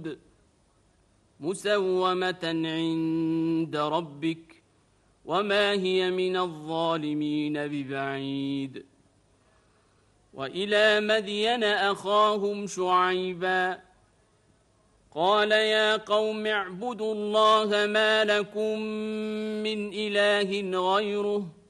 الحدود مسومة عند ربك وما هي من الظالمين ببعيد. وإلى مدين أخاهم شعيبا قال يا قوم اعبدوا الله ما لكم من إله غيره